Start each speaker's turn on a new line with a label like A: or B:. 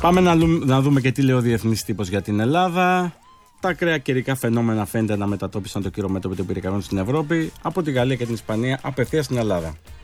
A: Πάμε να δούμε και τι λέει ο διεθνής τύπος για την Ελλάδα. Τα ακραία καιρικά φαινόμενα φαίνεται να μετατόπισαν το κύριο μέτωπο των πυρκαγιών στην Ευρώπη, από τη Γαλλία και την Ισπανία απευθείας στην Ελλάδα.